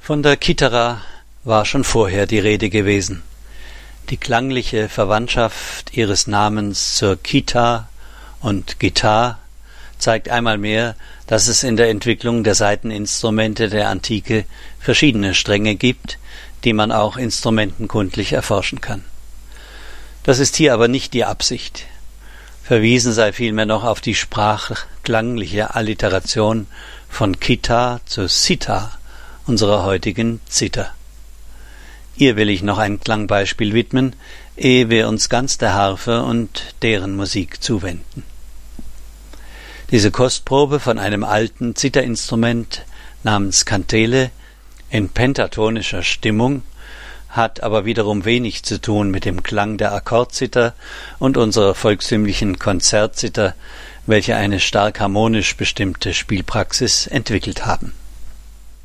Von der Kithara war schon vorher die Rede gewesen. Die klangliche Verwandtschaft ihres Namens zur Kita und Gitarre zeigt einmal mehr, dass es in der Entwicklung der Saiteninstrumente der Antike verschiedene Stränge gibt, die man auch instrumentenkundlich erforschen kann. Das ist hier aber nicht die Absicht. Verwiesen sei vielmehr noch auf die sprachklangliche Alliteration von Kita zu Sita, unserer heutigen Zither. Ihr will ich noch ein Klangbeispiel widmen, ehe wir uns ganz der Harfe und deren Musik zuwenden. Diese Kostprobe von einem alten Zitherinstrument namens Kantele in pentatonischer Stimmung hat aber wiederum wenig zu tun mit dem Klang der Akkordzither und unserer volkstümlichen Konzertzither, welche eine stark harmonisch bestimmte Spielpraxis entwickelt haben.